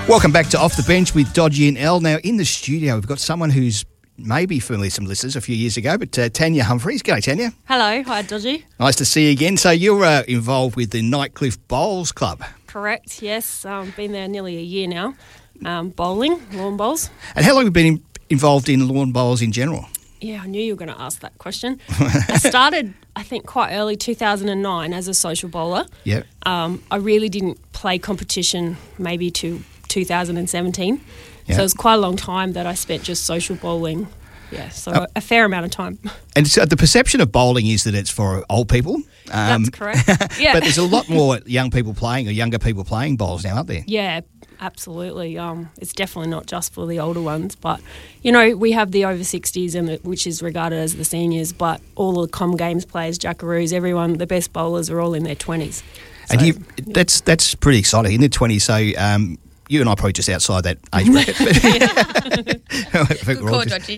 Welcome back to Off the Bench with Dodgy and Elle. Now, in the studio, we've got someone who's maybe familiar to some listeners a few years ago, but Tanya Humphreys. G'day, Tanya. Hello. Hi, Dodgy. Nice to see you again. So you're involved with the Nightcliff Bowls Club. Correct, yes. Been there nearly a year now. Bowling, lawn bowls. And how long have you been involved in lawn bowls in general? Yeah, I knew you were going to ask that question. I started, I think, quite early, 2009, as a social bowler. Yeah. I really didn't play competition maybe to 2017. Yeah. So it was quite a long time that I spent just social bowling. Yeah, so a fair amount of time. And so the perception of bowling is that it's for old people. That's correct. Yeah. But there's a lot more young people playing or younger people playing bowls now, aren't there? Yeah, absolutely. It's definitely not just for the older ones, but you know, we have the over 60s, which is regarded as the seniors. But all the Com Games players, Jackaroos, everyone, the best bowlers are all in their 20s. So, and that's pretty exciting, in the 20s. So you and I are probably just outside that age bracket. Good call, Dodgy.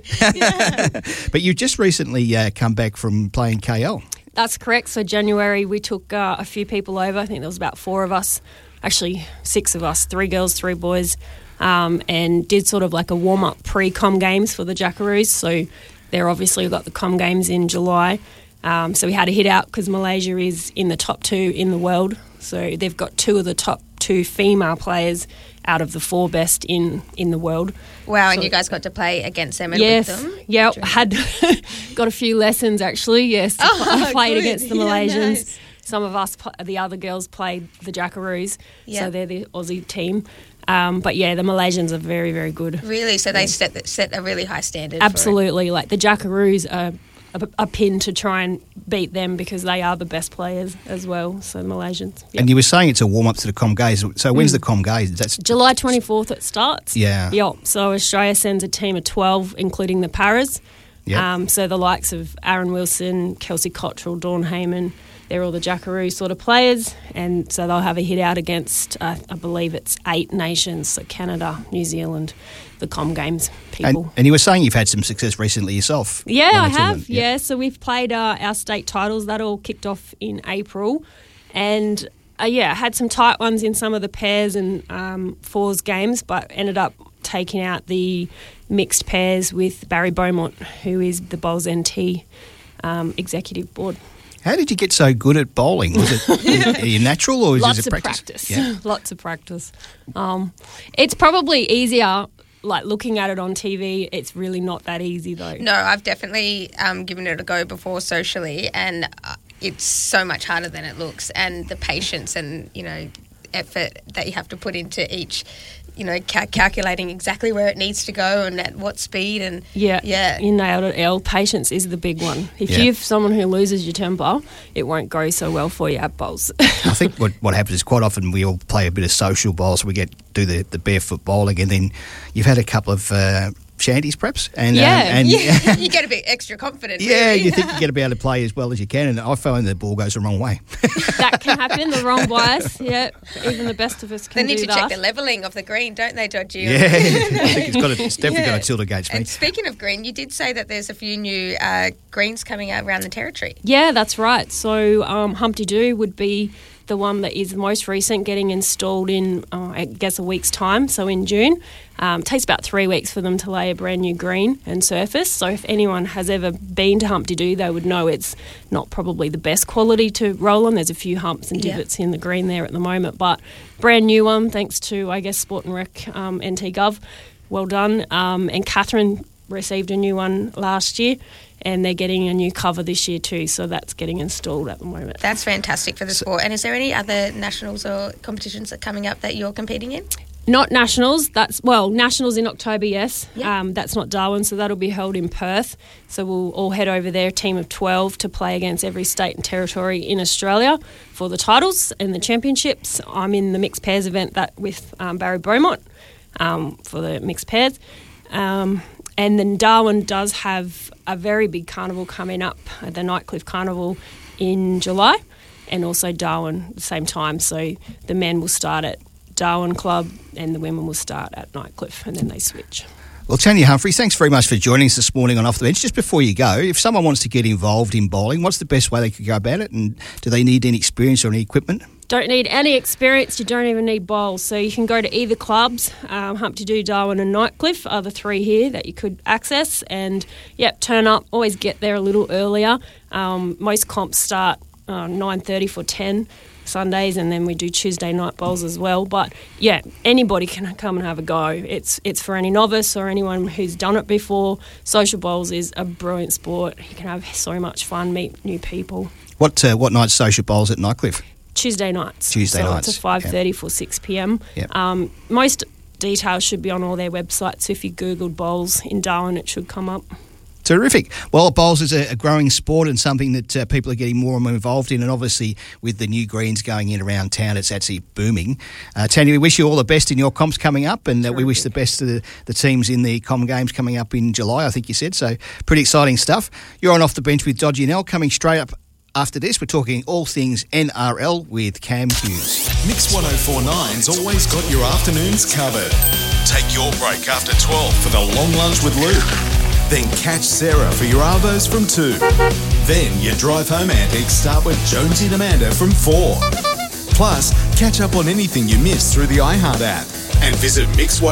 But you've just recently come back from playing KL. That's correct. So January we took a few people over. I think there was about 4 of us. Actually, 6 of us, 3 girls, 3 boys, and did sort of like a warm-up pre-Com Games for the Jackaroos. So they're obviously got the Com Games in July. So we had a hit out because Malaysia is in the top 2 in the world. So they've got 2 of the top 2 female players out of the 4 best in the world. Wow, so, and you guys got to play against them and with them? Yeah, had got a few lessons actually, yes. I played good. against the Malaysians. Yeah, nice. Some of us, the other girls, played the Jackaroos, so they're the Aussie team. But yeah, the Malaysians are very, very good. Really? So they set a really high standard. Absolutely. Like the Jackaroos are a pin to try and beat them because they are the best players as well, so the Malaysians. Yep. And you were saying it's a warm-up to the Com Games. So when's the Com Games? That's July 24th it starts. Yeah. Yep. So Australia sends a team of 12, including the Paras. Yep. So the likes of Aaron Wilson, Kelsey Cottrell, Dawn Heyman, they're all the Jackaroo sort of players, and so they'll have a hit out against, I believe it's 8 nations, so Canada, New Zealand, the Com Games people. And you were saying you've had some success recently yourself. Yeah, I have, yeah. So we've played our state titles. That all kicked off in April, and I had some tight ones in some of the pairs and fours games, but ended up taking out the mixed pairs with Barry Beaumont, who is the Bowls NT executive board. How did you get so good at bowling? Was it are you natural or is it practice? Yeah. Lots of practice. It's probably easier, like looking at it on TV. It's really not that easy though. No, I've definitely given it a go before socially, and it's so much harder than it looks. And the patience and effort that you have to put into each. Calculating exactly where it needs to go and at what speed and yeah, you nailed it, Elle. Patience is the big one. If you're someone who loses your temper, it won't go so well for you at bowls. I think what happens is quite often we all play a bit of social bowls. We do the barefoot bowling, and then you've had a couple of shanties perhaps, and you get a bit extra confident. Yeah, really. You think you're going to be able to play as well as you can, and I find the ball goes the wrong way. That can happen, the wrong bias. Yeah, even the best of us can do that. They need to check the levelling of the green, don't they, Dodgy? Yeah, I think it's definitely going to tilt against me. And speaking of green, you did say that there's a few new greens coming out around the territory. Yeah, that's right. So Humpty Doo would be the one that is the most recent, getting installed in, I guess, a week's time, so in June. It takes about 3 weeks for them to lay a brand new green and surface. So if anyone has ever been to Humpty Doo, they would know it's not probably the best quality to roll on. There's a few humps and divots in the green there at the moment, but brand new one, thanks to, I guess, Sport and Rec NT Gov. Well done. And Catherine received a new one last year, and they're getting a new cover this year too, so that's getting installed at the moment. That's fantastic for the sport. And is there any other nationals or competitions that are coming up that you're competing in? Not nationals. Nationals in October, yes. Yep. That's not Darwin, so that'll be held in Perth. So we'll all head over there, a team of 12, to play against every state and territory in Australia for the titles and the championships. I'm in the mixed pairs event with Barry Beaumont for the mixed pairs. And then Darwin does have a very big carnival coming up, the Nightcliff Carnival in July, and also Darwin at the same time. So the men will start at Darwin Club and the women will start at Nightcliff, and then they switch. Well, Tanya Humphreys, thanks very much for joining us this morning on Off the Bench. Just before you go, if someone wants to get involved in bowling, what's the best way they could go about it, and do they need any experience or any equipment? Don't need any experience. You don't even need bowls. So you can go to either clubs. Humpty Doo, Darwin and Nightcliff are the three here that you could access. And, turn up. Always get there a little earlier. Most comps start 9:30 for 10 Sundays, and then we do Tuesday night bowls as well. But, anybody can come and have a go. It's for any novice or anyone who's done it before. Social bowls is a brilliant sport. You can have so much fun, meet new people. What night's social bowls at Nightcliff? Tuesday nights. Tuesday nights. It's 5:30 for 6 p.m. Yep. Most details should be on all their websites. So if you Googled bowls in Darwin, it should come up. Terrific. Well, bowls is a growing sport and something that people are getting more and more involved in, and obviously with the new greens going in around town, it's actually booming. Tanya, we wish you all the best in your comps coming up, and we wish the best to the teams in the Com Games coming up in July, I think you said. So pretty exciting stuff. You're on Off the Bench with Dodgy Nell. Coming straight up after this, we're talking all things NRL with Cam Hughes. Mix 104.9's always got your afternoons covered. Take your break after 12 for the long lunch with Luke. Then catch Sarah for your Arvos from 2. Then your drive home antics start with Jonesy and Amanda from 4. Plus, catch up on anything you missed through the iHeart app. And visit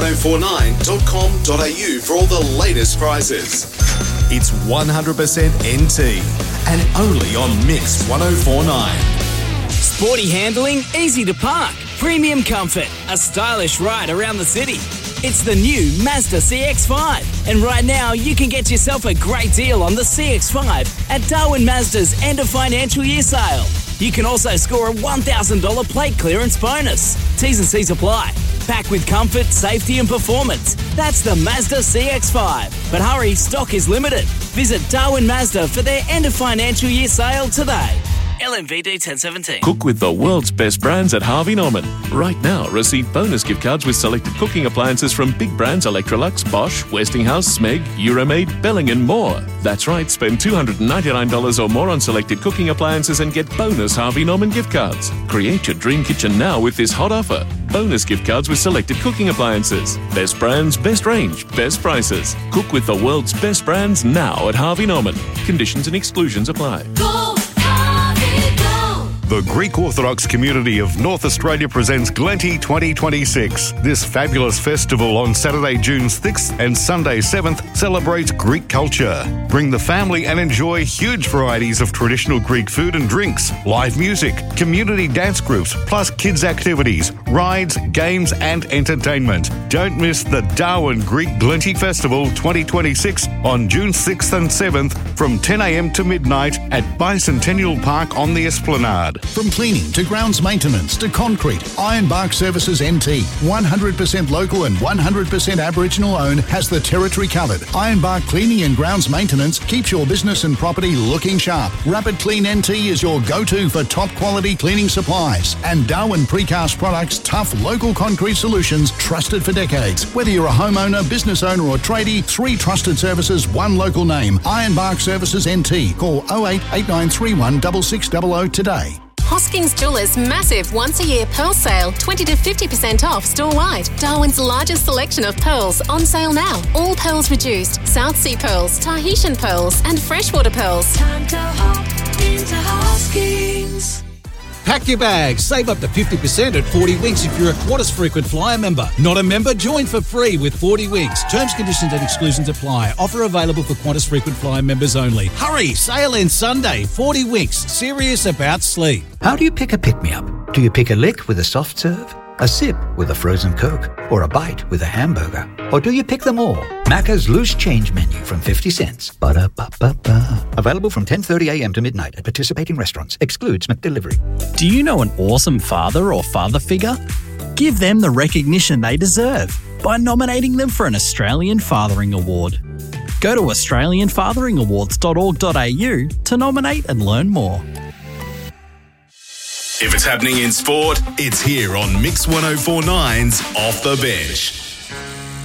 mix1049.com.au for all the latest prizes. It's 100% NT and only on Mix 104.9. Sporty handling, easy to park, premium comfort, a stylish ride around the city. It's the new Mazda CX-5, and right now you can get yourself a great deal on the CX-5 at Darwin Mazda's end of financial year sale. You can also score a $1,000 plate clearance bonus. T's and C's apply. Packed with comfort, safety and performance. That's the Mazda CX-5. But hurry, stock is limited. Visit Darwin Mazda for their end of financial year sale today. LMVD 1017. Cook with the world's best brands at Harvey Norman. Right now, receive bonus gift cards with selected cooking appliances from big brands Electrolux, Bosch, Westinghouse, Smeg, Euromaid, Belling and more. That's right, spend $299 or more on selected cooking appliances and get bonus Harvey Norman gift cards. Create your dream kitchen now with this hot offer. Bonus gift cards with selected cooking appliances. Best brands, best range, best prices. Cook with the world's best brands now at Harvey Norman. Conditions and exclusions apply. Go! The Greek Orthodox community of North Australia presents Glenty 2026. This fabulous festival on Saturday, June 6th and Sunday 7th celebrates Greek culture. Bring the family and enjoy huge varieties of traditional Greek food and drinks, live music, community dance groups, plus kids activities, rides, games and entertainment. Don't miss the Darwin Greek Glenty Festival 2026 on June 6th and 7th from 10 a.m. to midnight at Bicentennial Park on the Esplanade. From cleaning to grounds maintenance to concrete, Ironbark Services NT, 100% local and 100% Aboriginal owned, has the territory covered. Ironbark Cleaning and Grounds Maintenance keeps your business and property looking sharp. Rapid Clean NT is your go-to for top quality cleaning supplies. And Darwin Precast Products, tough local concrete solutions trusted for decades. Whether you're a homeowner, business owner or tradie, 3 trusted services, 1 local name. Ironbark Services NT. Call 08 8931 6600 today. Hoskins Jewelers' massive once-a-year pearl sale, 20 to 50% off store-wide. Darwin's largest selection of pearls on sale now. All pearls reduced, South Sea pearls, Tahitian pearls and freshwater pearls. Time to hop into Hoskins. Pack your bags. Save up to 50% at 40 Winks if you're a Qantas frequent flyer member. Not a member? Join for free with 40 Winks. Terms, conditions and exclusions apply. Offer available for Qantas frequent flyer members only. Hurry! Sale ends Sunday. 40 Winks. Serious about sleep. How do you pick a pick-me-up? Do you pick a lick with a soft serve? A sip with a frozen Coke? Or a bite with a hamburger? Or do you pick them all? Macca's Loose Change Menu from 50 cents. Ba-da-ba-ba-ba. Available from 10:30 a.m. to midnight at participating restaurants. Excludes McDelivery. Do you know an awesome father or father figure? Give them the recognition they deserve by nominating them for an Australian Fathering Award. Go to australianfatheringawards.org.au to nominate and learn more. If it's happening in sport, it's here on Mix 104.9's Off the Bench.